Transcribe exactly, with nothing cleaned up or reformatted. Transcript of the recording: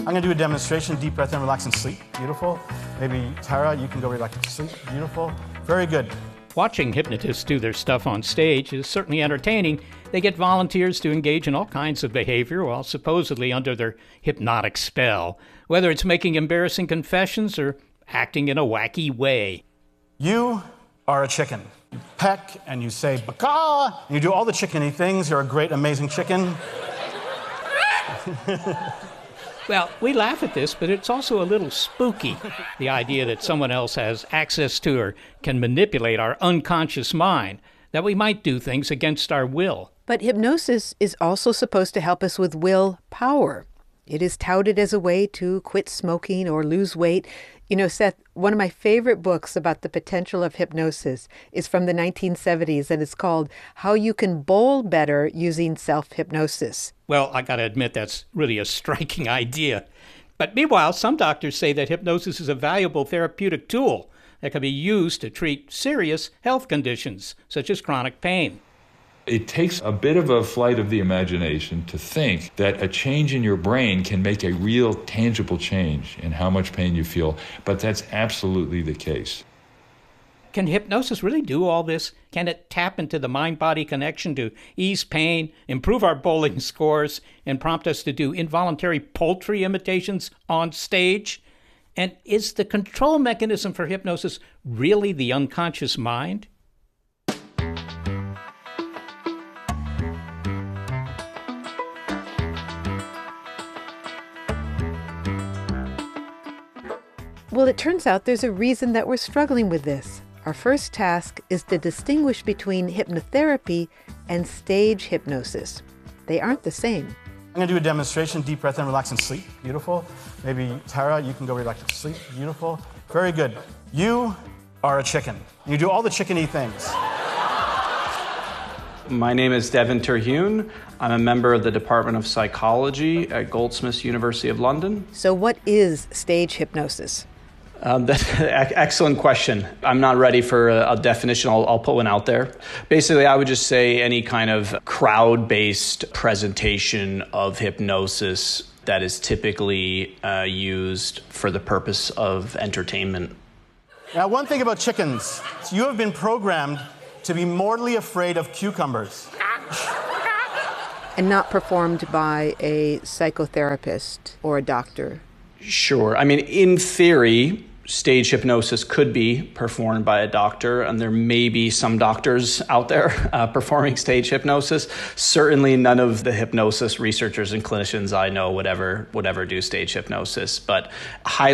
going to do a demonstration. Deep breath in, relax, and sleep. Beautiful. Maybe Tara, you can go relax and sleep. Beautiful. Very good. Watching hypnotists do their stuff on stage is certainly entertaining. They get volunteers to engage in all kinds of behavior while supposedly under their hypnotic spell, whether it's making embarrassing confessions or acting in a wacky way. You are a chicken. You peck and you say, "Baka!" and you do all the chickeny things. You're a great, amazing chicken. Well, we laugh at this, but it's also a little spooky, the idea that someone else has access to or can manipulate our unconscious mind, that we might do things against our will. But hypnosis is also supposed to help us with will power. It is touted as a way to quit smoking or lose weight. You know, Seth, one of my favorite books about the potential of hypnosis is from the nineteen seventies, and it's called How You Can Bowl Better Using Self-Hypnosis. Well, I got to admit that's really a striking idea. But meanwhile, some doctors say that hypnosis is a valuable therapeutic tool that can be used to treat serious health conditions, such as chronic pain. It takes a bit of a flight of the imagination to think that a change in your brain can make a real tangible change in how much pain you feel, but that's absolutely the case. Can hypnosis really do all this? Can it tap into the mind-body connection to ease pain, improve our bowling scores, and prompt us to do involuntary poultry imitations on stage? And is the control mechanism for hypnosis really the unconscious mind? Well, it turns out there's a reason that we're struggling with this. Our first task is to distinguish between hypnotherapy and stage hypnosis. They aren't the same. I'm going to do a demonstration. Deep breath in, relax, and sleep. Beautiful. Maybe Tara, you can go relax and sleep. Beautiful. Very good. You are a chicken. You do all the chickeny things. My name is Devin Terhune. I'm a member of the Department of Psychology at Goldsmiths, University of London. So what is stage hypnosis? Um, that's an excellent question. I'm not ready for a, a definition. I'll, I'll put one out there. Basically, I would just say any kind of crowd-based presentation of hypnosis that is typically uh, used for the purpose of entertainment. Now, one thing about chickens, you have been programmed to be mortally afraid of cucumbers. And not performed by a psychotherapist or a doctor. Sure. I mean, in theory, stage hypnosis could be performed by a doctor, and there may be some doctors out there uh, performing stage hypnosis. Certainly none of the hypnosis researchers and clinicians I know would ever, would ever do stage hypnosis, but highly